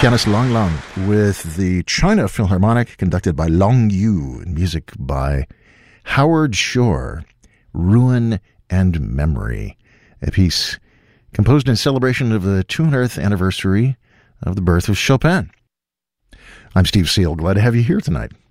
pianist Long Long with the China Philharmonic conducted by Long Yu and music by Howard Shore, Ruin and Memory, a piece composed in celebration of the 200th anniversary of the birth of Chopin. I'm Steve Seal, glad to have you here tonight.